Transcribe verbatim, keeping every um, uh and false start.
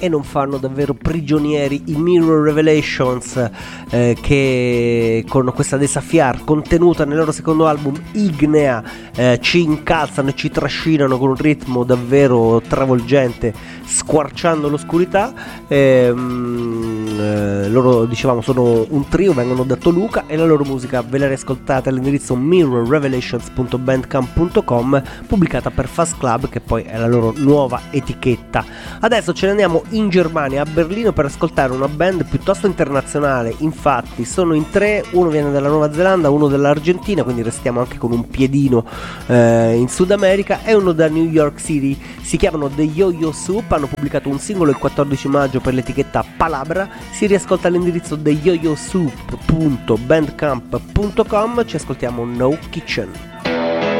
e non fanno davvero prigionieri i Mirror Revelations, eh, che con questa desafiar contenuta nel loro secondo album Ignea eh, ci incalzano e ci trascinano con un ritmo davvero travolgente, squarciando l'oscurità. ehm, eh, loro, dicevamo, sono un trio, vengono da Toluca e la loro musica ve la riascoltate all'indirizzo mirror revelations punto bandcamp punto com, pubblicata per Fast Club, che poi è la loro nuova etichetta. Adesso ce ne andiamo in Germania, a Berlino, per ascoltare una band piuttosto internazionale. Infatti sono in tre, uno viene dalla Nuova Zelanda, uno dall'Argentina, quindi restiamo anche con un piedino eh, in Sud America, e uno da New York City. Si chiamano The Yo-Yo Soup, hanno pubblicato un singolo il quattordici maggio per l'etichetta Palabra. Si riascolta all'indirizzo the yo yo soup punto bandcamp punto com. Ci ascoltiamo No Kitchen.